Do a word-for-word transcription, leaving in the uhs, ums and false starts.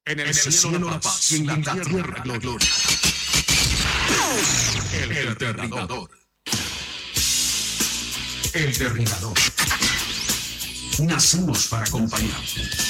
En el, en el cielo, cielo la paz y en la, en la tierra, tierra la gloria. El, el Derribador. El Derribador. Nacimos para acompañar.